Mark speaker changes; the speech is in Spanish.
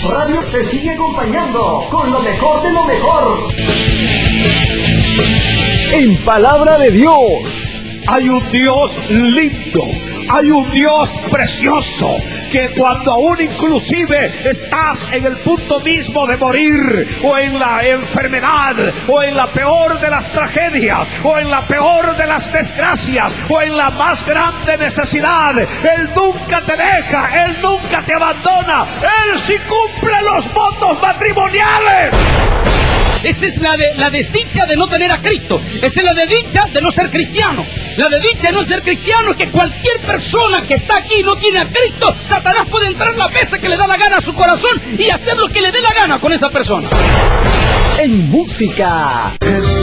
Speaker 1: Radio te sigue acompañando con lo mejor de lo mejor.
Speaker 2: En palabra de Dios, hay un Dios lindo, hay un Dios precioso, que cuando aún inclusive estás en el punto mismo de morir, o en la enfermedad, o en la peor de las tragedias, o en la peor de las desgracias, o en la más grande necesidad, Él nunca te deja, Él nunca te abandona, Él sí cumple los votos matrimoniales.
Speaker 3: Esa es la desdicha de no tener a Cristo. Esa es la desdicha de no ser cristiano. La desdicha de no ser cristiano es que cualquier persona que está aquí y no tiene a Cristo, Satanás puede entrar las veces que le da la gana a su corazón y hacer lo que le dé la gana con esa persona.
Speaker 1: En música.